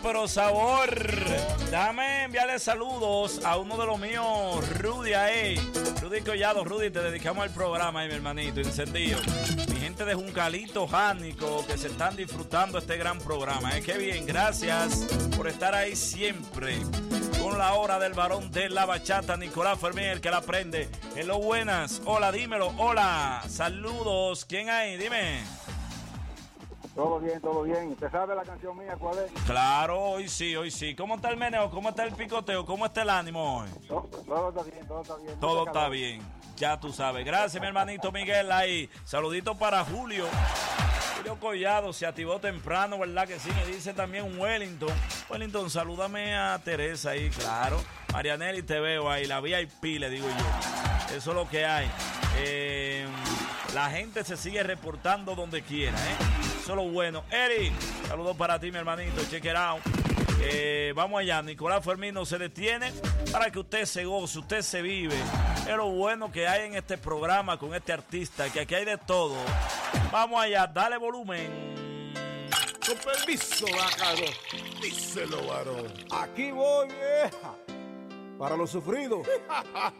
pero sabor. Déjame enviarle saludos a uno de los míos, Rudy ahí. Rudy Collado, Rudy, te dedicamos al programa ahí, mi hermanito, encendido. Mi gente de Juncalito, Jánico, que se están disfrutando este gran programa. Qué bien, gracias por estar ahí siempre. Con la hora del varón de la bachata, Nicolás Fermín, el que la prende. Hello, buenas. Hola, dímelo. Hola. Saludos. ¿Quién hay? Dime. Todo bien, todo bien. ¿Usted sabe la canción mía cuál es? Claro, hoy sí, hoy sí. ¿Cómo está el meneo? ¿Cómo está el picoteo? ¿Cómo está el ánimo hoy? Todo está bien, todo está bien. Todo está bien. Ya tú sabes. Gracias, mi hermanito Miguel ahí. Saludito para Julio. Julio Collado se activó temprano, ¿verdad que sí? Me dice también Wellington. Wellington, salúdame a Teresa ahí, claro. Marianelli, te veo ahí, la VIP, le digo yo. Eso es lo que hay. La gente se sigue reportando donde quiera, Eso es lo bueno. Eric, saludos para ti, mi hermanito. Check it out. Vamos allá, Nicolás Fermín no se detiene para que usted se goce, usted se vive. Es lo bueno que hay en este programa con este artista, que aquí hay de todo. Vamos allá, dale volumen. Con permiso, bacano. Díselo, varón. Aquí voy, vieja. Para los sufridos.